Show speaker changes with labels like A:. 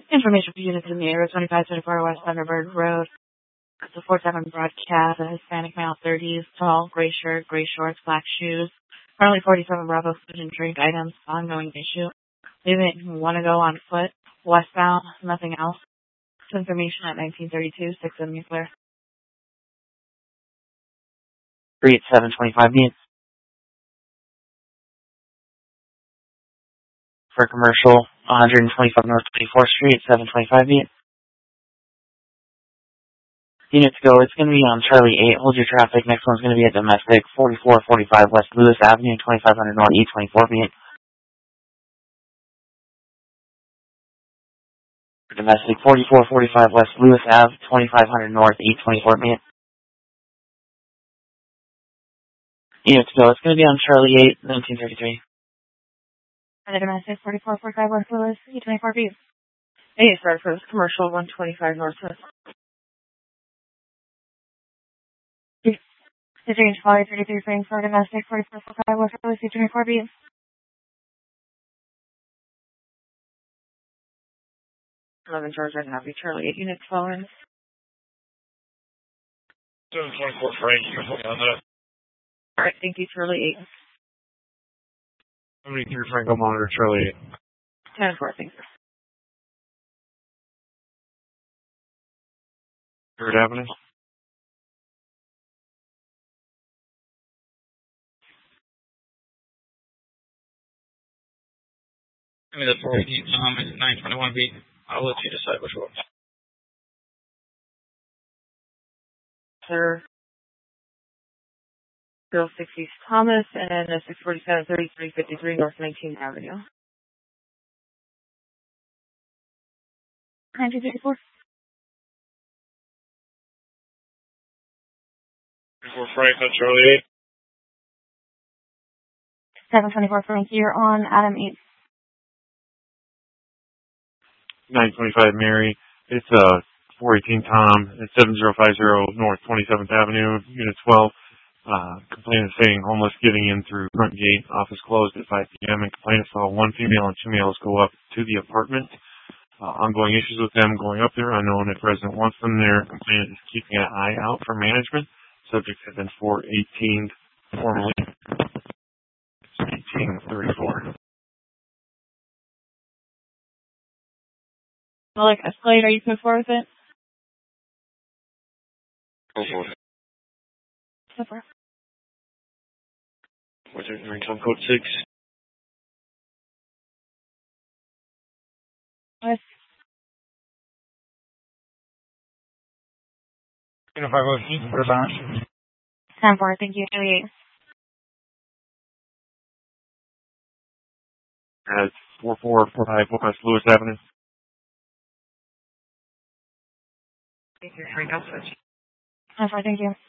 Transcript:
A: Information for units in the area, 2524 West Thunderbird Road. It's a 4-7 broadcast, a Hispanic male, 30s, tall, gray shirt, gray shorts, black shoes. Currently 47 Bravo food and drink items, ongoing issue. Leaving want to go on foot, westbound, nothing else. Information at 1932, 6 of Nuclear.
B: 38725 means. For commercial, 125 North 24th Street, 725 means. Units go, it's going to be on Charlie 8, hold your traffic. Next one's going to be at Domestic, 4445 West Lewis Avenue, 2500 North E24 means. For Domestic, 4445 West Lewis Ave, 2500 North E24 means. Units go, it's going to be on Charlie 8, 1933.
A: For the Domestic, 4445 West Lewis, E24B. Hey, sorry for this commercial, 125 Northwest. Is range 533 frames for Domestic, 4445 West Lewis, E24B. George, I'd have you, Charlie 8 units following.
C: 724 Frank, you can hold on that.
A: Alright, thank you, Charlie 8.
C: 73 Frank, I'll monitor Charlie 8.
A: 10-4, thanks.
C: 3rd Avenue.
D: Give me the 4 feet, it's 921 feet. I'll let you decide which one.
A: Sir, Bill 60 Thomas and 647 3353 North 19th Avenue. 1954.
C: 24 Frank on Charlie 8.
A: 724 Frank, you're on Adam 8.
C: 925 Mary. It's 418 Tom. It's 7050 North 27th Avenue, Unit 12. Complainant saying homeless getting in through front gate. Office closed at 5 p.m. and complainant saw 1 female and 2 males go up to the apartment. Ongoing issues with them going up there. Unknown if resident wants them there. Complainant is keeping an eye out for management. Subjects have been 418 formally. 1834.
A: Like Escalade, are you moving forward with it?
C: Go for it.
A: So far.
C: What's your ringtone code 6?
A: Yes.
D: If I go for balance.
A: 10-4, thank you, Charlie 8.
C: 4445 West Lewis Avenue.
A: Thank you, Frank, I'll switch. 10-4, thank you.